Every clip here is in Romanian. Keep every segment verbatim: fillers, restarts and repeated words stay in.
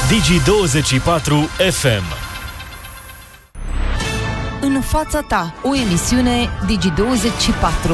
Digi douăzeci și patru F M. În fața ta, o emisiune Digi douăzeci și patru.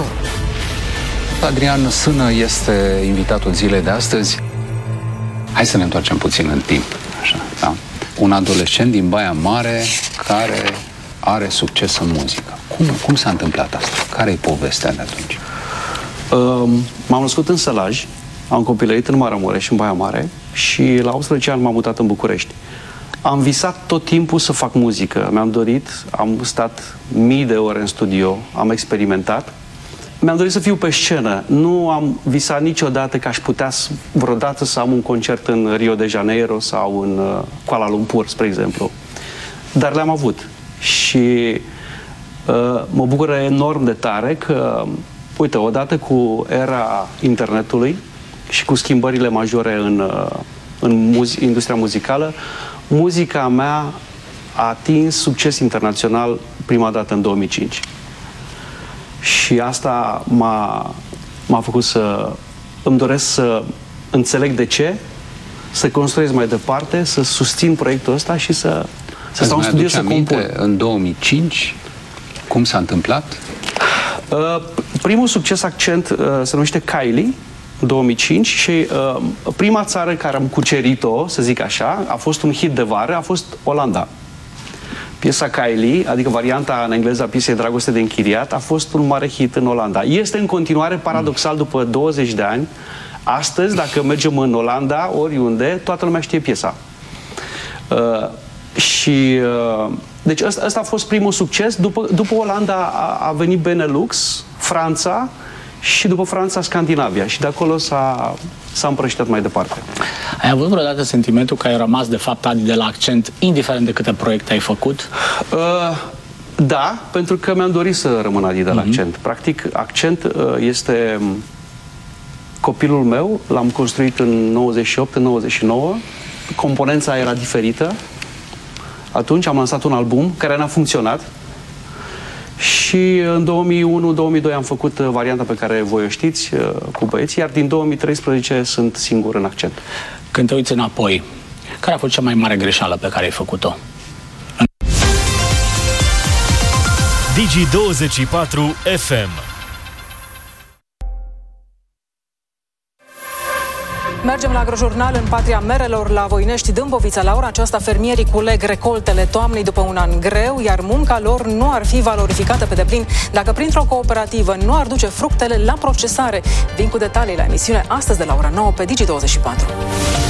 Adrian Sână este invitatul zilei de astăzi. Hai să ne întoarcem puțin în timp. Așa, da? Un adolescent din Baia Mare care are succes în muzică. Cum, cum s-a întâmplat asta? Care-i povestea de atunci? Uh, m-am născut în Sălaj, am copilărit în Maramureș, în Baia Mare, și la optsprezece ani m-am mutat în București. Am visat tot timpul să fac muzică. Mi-am dorit, am stat mii de ore în studio, am experimentat. Mi-am dorit să fiu pe scenă. Nu am visat niciodată că aș putea vreodată să am un concert în Rio de Janeiro sau în uh, Kuala Lumpur, spre exemplu. Dar le-am avut. Și uh, mă bucură enorm de tare că, uite, odată cu era internetului și cu schimbările majore în, uh, în muzi- industria muzicală, muzica mea a atins succes internațional prima dată în două mii cinci. Și asta m-a, m-a făcut să îmi doresc să înțeleg de ce, să construiesc mai departe, să susțin proiectul ăsta și să, să stau în studio să compun. În două mii cinci, cum s-a întâmplat? Uh, primul succes Accent uh, se numește Kylie, în două mii cinci, și uh, prima țară care am cucerit-o, să zic așa, a fost un hit de vară, a fost Olanda. Piesa Kylie, adică varianta în engleză a piesei Dragoste de închiriat, a fost un mare hit în Olanda. Este în continuare, paradoxal, după douăzeci de ani. Astăzi, dacă mergem în Olanda, oriunde, toată lumea știe piesa. Uh, și... Uh, deci ăsta, ăsta a fost primul succes. După, după Olanda a, a venit Benelux, Franța, și după Franța, Scandinavia. Și de acolo s-a, s-a împrăștiat mai departe. Ai avut vreodată sentimentul că ai rămas, de fapt, Adi, de la Accent, indiferent de câte proiecte ai făcut? Uh, da, pentru că mi-am dorit să rămân Adi de la uh-huh. Accent. Practic, Accent uh, este copilul meu. L-am construit în nouăzeci și opt, în nouăzeci și nouă. Componența era diferită. Atunci am lansat un album care n-a funcționat. Și în două mii unu două mii doi am făcut varianta pe care voi o știți cu băieții, iar din două mii treisprezece sunt singur în Accent. Când te uiți înapoi, care a fost cea mai mare greșeală pe care ai făcut-o? Digi douăzeci și patru F M. Mergem la agrojurnal în patria merelor, la Voinești, Dâmbovița. La ora aceasta, fermierii culeg recoltele toamnei după un an greu, iar munca lor nu ar fi valorificată pe deplin dacă printr-o cooperativă nu ar duce fructele la procesare. Vin cu detalii la emisiune astăzi de la ora nouă pe Digi douăzeci și patru.